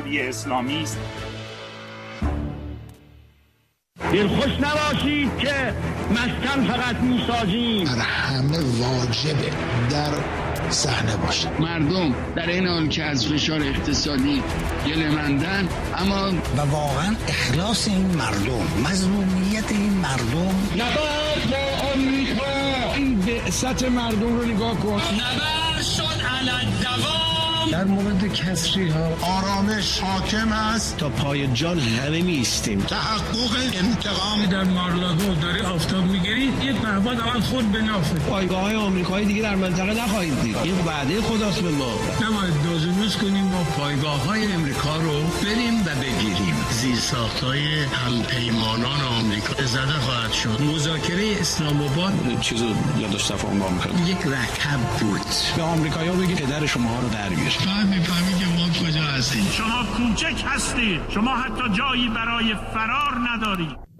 جمهوری اسلامی است. دلخوش نباشید که مسکن فقط میسازیم. بر همه واجبه در صحنه باشه. مردم در این حال که از فشار اقتصادی گله‌مندن، اما و واقعا اخلاص این مردم، مظلومیت این مردم. نبرد با آمریکا، این بعثت مردم رو نگاه کن. نبرد شد علی الدوام. در مورد کسری ها آرامش حاکم است. تا پای جان همه میستیم. تحقق انتقام. در مارلاگو داری آفتاب میگیرید، یک پهپاد اول خود به نافه. پایگاه های آمریکایی دیگه در منطقه نخواهید دید. این وعده خداست به ما. نباید دوزنوز کنیم ما پایگاه های امریکا رو بریم و بگیریم. زیرساخت‌های همپیمانان آمریکا زده خواهد شد. مذاکره اسلام آباد چیزو یادداشت تفاهم با آمریکا. یک رکب بود. به آمریکایی‌ها بگید پدر شما رو در بیاره. میفهمی که ما کجا هستیم. شما کوچک هستید، شما حتی جایی برای فرار ندارید.